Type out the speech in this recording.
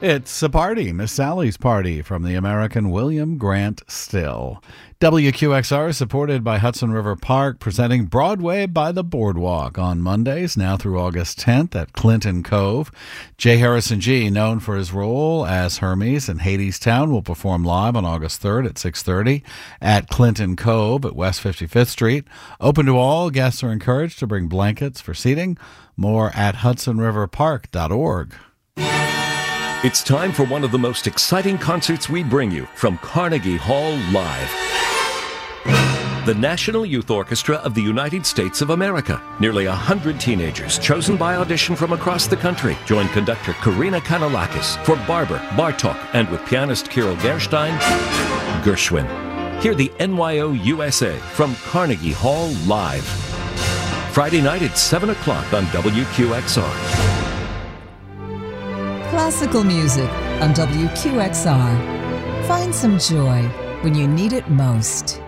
It's a party, Miss Sally's Party from the American William Grant Still. WQXR is supported by Hudson River Park, presenting Broadway by the Boardwalk on Mondays, now through August 10th at Clinton Cove. J. Harrison G., known for his role as Hermes in Hadestown, will perform live on August 3rd at 6:30 at Clinton Cove at West 55th Street. Open to all, guests are encouraged to bring blankets for seating. More at hudsonriverpark.org. It's time for one of the most exciting concerts we bring you from Carnegie Hall Live. The National Youth Orchestra of the United States of America. Nearly 100 teenagers chosen by audition from across the country join conductor Karina Kanalakis for Barber, Bartok, and with pianist Kirill Gerstein, Gershwin. Hear the NYO USA from Carnegie Hall Live. Friday night at 7 o'clock on WQXR. Classical music on WQXR. Find some joy when you need it most.